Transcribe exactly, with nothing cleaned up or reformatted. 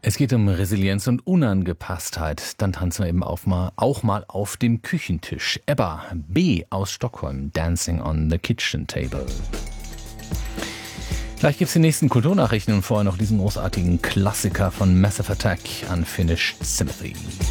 Es geht um Resilienz und Unangepasstheit. Dann tanzen wir eben auf mal, auch mal auf dem Küchentisch. Ebba B. aus Stockholm, Dancing on the Kitchen Table. Gleich gibt's die nächsten Kulturnachrichten und vorher noch diesen großartigen Klassiker von Massive Attack, Unfinished Sympathy.